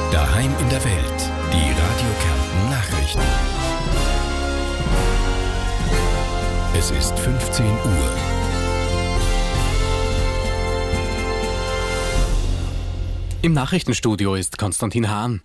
Daheim in der Welt. Die Radio Kärnten Nachrichten. Es ist 15 Uhr. Im Nachrichtenstudio ist Konstantin Hahn.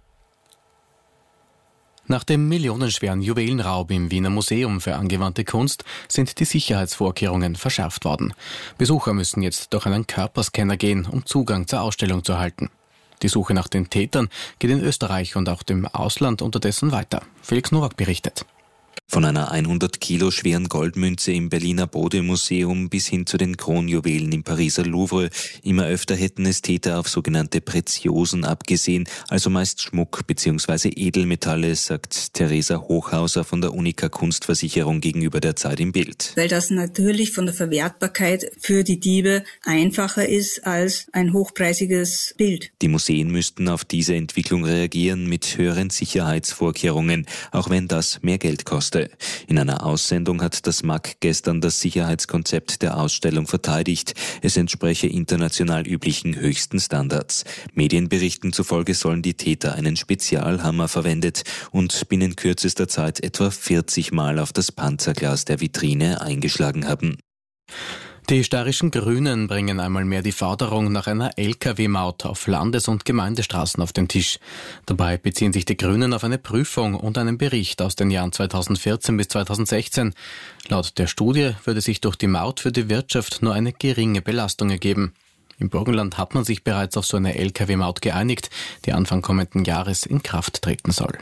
Nach dem millionenschweren Juwelenraub im Wiener Museum für angewandte Kunst sind die Sicherheitsvorkehrungen verschärft worden. Besucher müssen jetzt durch einen Körperscanner gehen, um Zugang zur Ausstellung zu erhalten. Die Suche nach den Tätern geht in Österreich und auch dem Ausland unterdessen weiter. Felix Nowak berichtet. Von einer 100 Kilo schweren Goldmünze im Berliner Bode-Museum bis hin zu den Kronjuwelen im Pariser Louvre. Immer öfter hätten es Täter auf sogenannte Preziosen abgesehen, also meist Schmuck bzw. Edelmetalle, sagt Theresa Hochhauser von der Unica Kunstversicherung gegenüber der Zeit im Bild. Weil das natürlich von der Verwertbarkeit für die Diebe einfacher ist als ein hochpreisiges Bild. Die Museen müssten auf diese Entwicklung reagieren mit höheren Sicherheitsvorkehrungen, auch wenn das mehr Geld kostet. In einer Aussendung hat das MAK gestern das Sicherheitskonzept der Ausstellung verteidigt. Es entspreche international üblichen höchsten Standards. Medienberichten zufolge sollen die Täter einen Spezialhammer verwendet und binnen kürzester Zeit etwa 40 Mal auf das Panzerglas der Vitrine eingeschlagen haben. Die steirischen Grünen bringen einmal mehr die Forderung nach einer Lkw-Maut auf Landes- und Gemeindestraßen auf den Tisch. Dabei beziehen sich die Grünen auf eine Prüfung und einen Bericht aus den Jahren 2014 bis 2016. Laut der Studie würde sich durch die Maut für die Wirtschaft nur eine geringe Belastung ergeben. Im Burgenland hat man sich bereits auf so eine Lkw-Maut geeinigt, die Anfang kommenden Jahres in Kraft treten soll.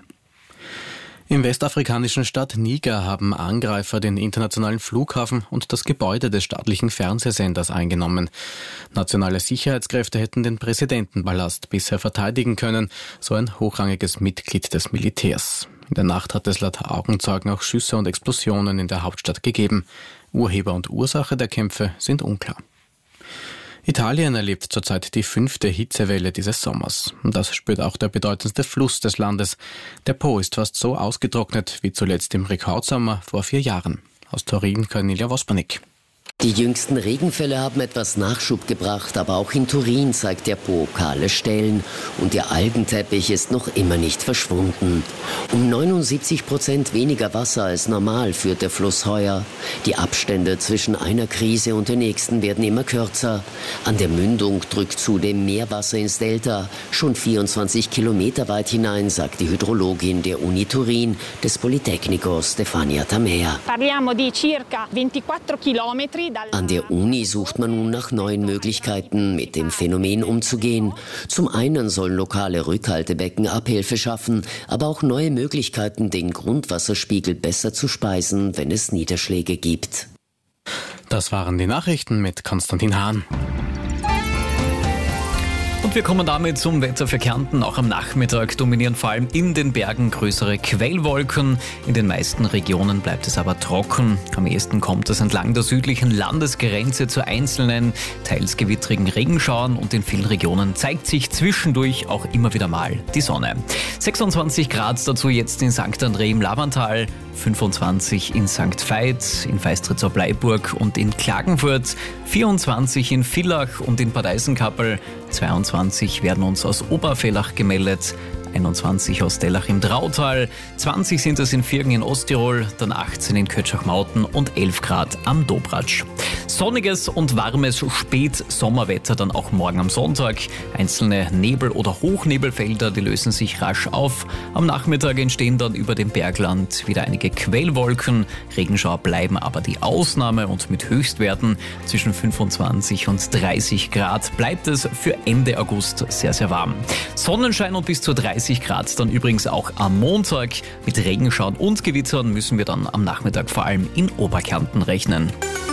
Im westafrikanischen Staat Niger haben Angreifer den internationalen Flughafen und das Gebäude des staatlichen Fernsehsenders eingenommen. Nationale Sicherheitskräfte hätten den Präsidentenpalast bisher verteidigen können, so ein hochrangiges Mitglied des Militärs. In der Nacht hat es laut Augenzeugen auch Schüsse und Explosionen in der Hauptstadt gegeben. Urheber und Ursache der Kämpfe sind unklar. Italien erlebt zurzeit die 5. Hitzewelle dieses Sommers. Und das spürt auch der bedeutendste Fluss des Landes. Der Po ist fast so ausgetrocknet wie zuletzt im Rekordsommer vor 4 Jahren. Aus Turin, Cornelia Wospanik. Die jüngsten Regenfälle haben etwas Nachschub gebracht, aber auch in Turin zeigt der Po kahle Stellen und der Algenteppich ist noch immer nicht verschwunden. Um 79% weniger Wasser als normal führt der Fluss heuer. Die Abstände zwischen einer Krise und der nächsten werden immer kürzer. An der Mündung drückt zudem mehr Wasser ins Delta, schon 24 Kilometer weit hinein, sagt die Hydrologin der Uni Turin des Politecnico Stefania Tamea. Parliamo di circa 24 Kilometri. An der Uni sucht man nun nach neuen Möglichkeiten, mit dem Phänomen umzugehen. Zum einen sollen lokale Rückhaltebecken Abhilfe schaffen, aber auch neue Möglichkeiten, den Grundwasserspiegel besser zu speisen, wenn es Niederschläge gibt. Das waren die Nachrichten mit Konstantin Hahn. Und wir kommen damit zum Wetter für Kärnten. Auch am Nachmittag dominieren vor allem in den Bergen größere Quellwolken. In den meisten Regionen bleibt es aber trocken. Am ehesten kommt es entlang der südlichen Landesgrenze zu einzelnen, teils gewittrigen Regenschauern und in vielen Regionen zeigt sich zwischendurch auch immer wieder mal die Sonne. 26 Grad dazu jetzt in St. André im Lavantal, 25 in St. Veit, in Feistritz-Bleiburg und in Klagenfurt, 24 in Villach und in Bad Eisenkappel, 22 werden uns aus Obervellach gemeldet, 21 aus Dellach im Drautal, 20 sind es in Virgen in Osttirol, dann 18 in Kötschach-Mauten und 11 Grad am Dobratsch. Sonniges und warmes Spätsommerwetter dann auch morgen am Sonntag. Einzelne Nebel- oder Hochnebelfelder, die lösen sich rasch auf. Am Nachmittag entstehen dann über dem Bergland wieder einige Quellwolken. Regenschauer bleiben aber die Ausnahme und mit Höchstwerten zwischen 25 und 30 Grad bleibt es für Ende August sehr, sehr warm. Sonnenschein und bis zu 30 Grad dann übrigens auch am Montag. Mit Regenschauern und Gewittern müssen wir dann am Nachmittag vor allem in Oberkärnten rechnen.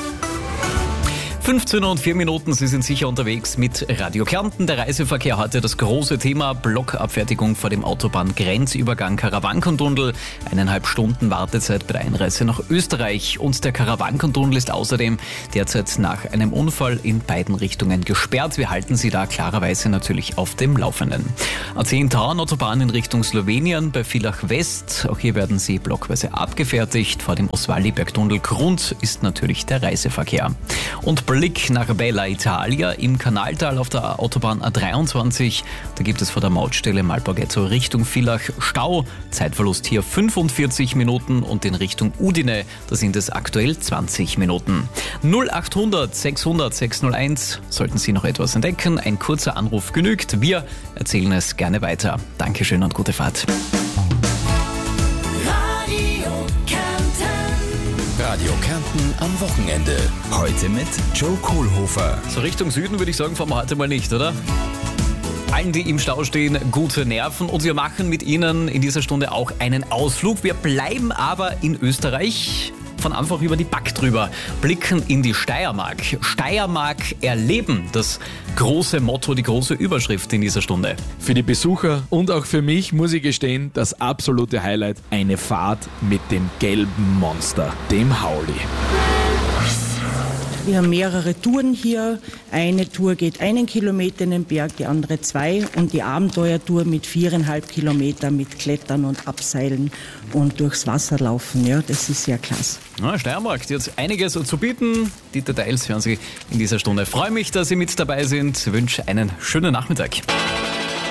15:04, Sie sind sicher unterwegs mit Radio Kärnten. Der Reiseverkehr heute das große Thema. Blockabfertigung vor dem Autobahngrenzübergang Karawankentunnel. 1,5 Stunden Wartezeit bei der Einreise nach Österreich. Und der Karawankentunnel ist außerdem derzeit nach einem Unfall in beiden Richtungen gesperrt. Wir halten Sie da klarerweise natürlich auf dem Laufenden. A10 Tauern-Autobahn in Richtung Slowenien bei Villach West. Auch hier werden sie blockweise abgefertigt. Vor dem Oswaldibergtunnel Grund ist natürlich der Reiseverkehr. Und Blick nach Bella Italia im Kanaltal auf der Autobahn A23. Da gibt es vor der Mautstelle Malborghetto Richtung Villach Stau. Zeitverlust hier 45 Minuten und in Richtung Udine, da sind es aktuell 20 Minuten. 0800 600 601. Sollten Sie noch etwas entdecken, ein kurzer Anruf genügt. Wir erzählen es gerne weiter. Dankeschön und gute Fahrt. Radio Kärnten am Wochenende. Heute mit Joe Kohlhofer. So Richtung Süden würde ich sagen, fahren wir heute mal nicht, oder? Allen, die im Stau stehen, gute Nerven und wir machen mit Ihnen in dieser Stunde auch einen Ausflug. Wir bleiben aber in Österreich. Von einfach über die Back drüber, blicken in die Steiermark. Steiermark erleben, das große Motto, die große Überschrift in dieser Stunde. Für die Besucher und auch für mich, muss ich gestehen, das absolute Highlight, eine Fahrt mit dem gelben Monster, dem Hauli. Wir haben mehrere Touren hier. Eine Tour geht 1 Kilometer in den Berg, die andere 2 und die Abenteuertour mit 4,5 Kilometer mit Klettern und Abseilen und durchs Wasser laufen. Ja, das ist sehr klasse. Ja, Steiermark, die hat einiges zu bieten. Die Details hören Sie in dieser Stunde. Ich freue mich, dass Sie mit dabei sind. Ich wünsche einen schönen Nachmittag.